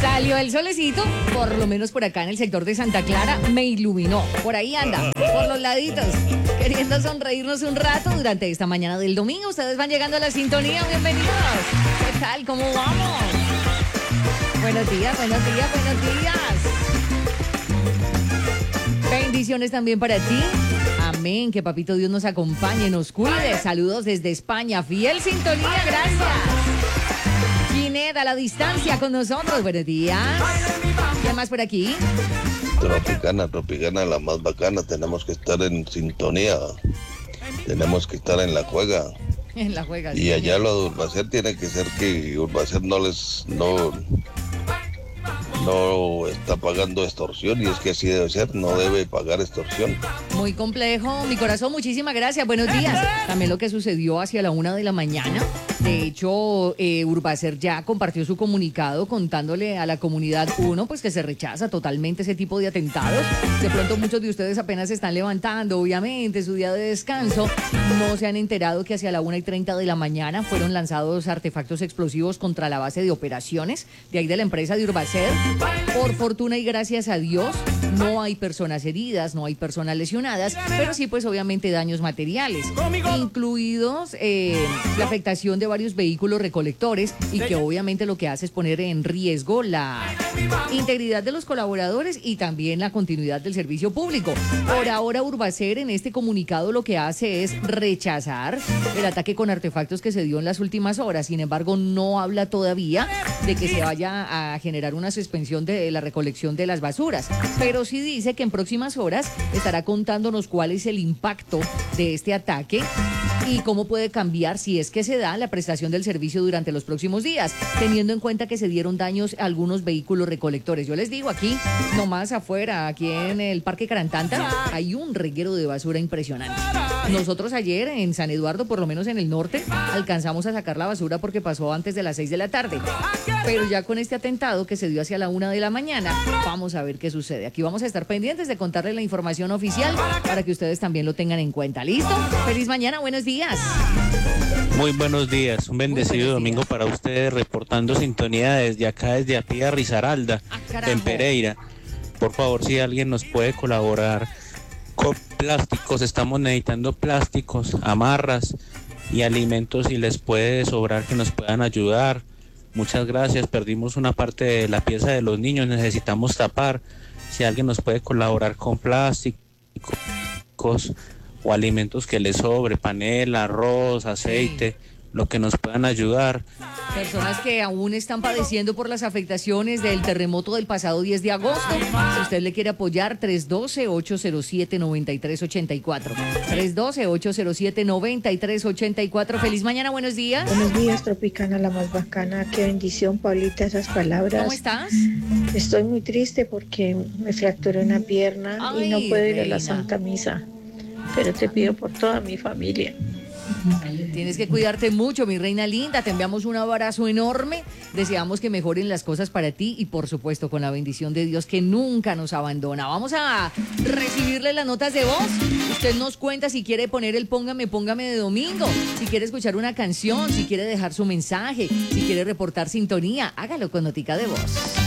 Salió el solecito, por lo menos por acá en el sector de Santa Clara, me iluminó. Por ahí anda, por los laditos, queriendo sonreírnos un rato durante esta mañana del domingo. Ustedes van llegando a la sintonía, bienvenidos. ¿Qué tal? ¿Cómo vamos? Buenos días, buenos días, buenos días. Bendiciones también para ti. Amén, que Papito Dios nos acompañe, nos cuide. Saludos desde España, fiel sintonía, gracias. Ginette a la distancia con nosotros, buenos días. ¿Qué más por aquí? Tropicana, la más bacana. Tenemos que estar en sintonía. Tenemos que estar en la juega. En la juega. Y sí, allá lo de Urbacer tiene que ser que Urbacer no está pagando extorsión, y es que así debe ser, no debe pagar extorsión. Muy complejo, mi corazón, muchísimas gracias, buenos días. También lo que sucedió hacia la 1 de la mañana. De hecho, Urbacer ya compartió su comunicado contándole a la comunidad, pues que se rechaza totalmente ese tipo de atentados. De pronto muchos de ustedes apenas se están levantando, obviamente, su día de descanso. No se han enterado que hacia la 1:30 de la mañana fueron lanzados artefactos explosivos contra la base de operaciones de ahí de la empresa de Urbacer. Por fortuna y gracias a Dios, no hay personas heridas, no hay personas lesionadas, pero sí, pues obviamente daños materiales, incluidos la afectación de varios vehículos recolectores, y que obviamente lo que hace es poner en riesgo la integridad de los colaboradores y también la continuidad del servicio público. Por ahora, Urbacer en este comunicado lo que hace es rechazar el ataque con artefactos que se dio en las últimas horas. Sin embargo, no habla todavía de que se vaya a generar una suspensión de la recolección de las basuras, pero sí dice que en próximas horas estará contándonos cuál es el impacto de este ataque y cómo puede cambiar, si es que se da, la prestación del servicio durante los próximos días, teniendo en cuenta que se dieron daños a algunos vehículos recolectores. Yo les digo, aquí, nomás afuera, aquí en el Parque Carantanta, hay un reguero de basura impresionante. Nosotros ayer en San Eduardo, por lo menos en el norte, alcanzamos a sacar la basura porque pasó antes de las 6 de la tarde. Pero ya con este atentado que se dio hacia la 1 de la mañana, vamos a ver qué sucede. Aquí vamos a estar pendientes de contarles la información oficial para que ustedes también lo tengan en cuenta. ¿Listo? Feliz mañana, buenos días. Muy buenos días, un bendecido domingo para ustedes, reportando sintonía desde acá, desde Apía Risaralda, en Pereira. Por favor, si alguien nos puede colaborar con plásticos, estamos necesitando plásticos, amarras y alimentos, si les puede sobrar, que nos puedan ayudar. Muchas gracias, perdimos una parte de la pieza de los niños, necesitamos tapar. Si alguien nos puede colaborar con plásticos o alimentos que les sobre, panela, arroz, aceite, lo que nos puedan ayudar. Personas que aún están padeciendo por las afectaciones del terremoto del pasado 10 de agosto. Si usted le quiere apoyar, 312-807-9384. 312-807-9384. Feliz mañana, buenos días. Buenos días, Tropicana, la más bacana. Qué bendición, Paulita, esas palabras. ¿Cómo estás? Estoy muy triste porque me fracturé una pierna y no puedo ir a la reina. Santa Misa. Pero te pido por toda mi familia. Tienes que cuidarte mucho, mi reina linda. Te enviamos un abrazo enorme. Deseamos que mejoren las cosas para ti y, por supuesto, con la bendición de Dios que nunca nos abandona. Vamos a recibirle las notas de voz. Usted nos cuenta si quiere poner el póngame de domingo, si quiere escuchar una canción, si quiere dejar su mensaje, si quiere reportar sintonía. Hágalo con notica de voz.